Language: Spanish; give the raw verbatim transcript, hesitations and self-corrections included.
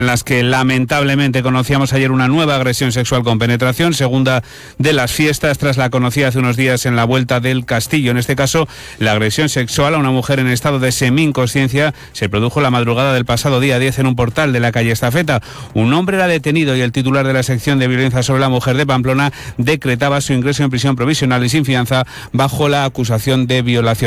en las que lamentablemente conocíamos ayer una nueva agresión sexual con penetración, segunda de las fiestas tras la conocida hace unos días en la Vuelta del Castillo. En este caso, la agresión sexual a una mujer en estado de semi-inconsciencia se produjo la madrugada del pasado día diez en un portal de la calle Estafeta. Un hombre era detenido y el titular de la sección de violencia sobre la mujer de Pamplona decretaba su ingreso en prisión provisional y sin fianza bajo la acusación de violación.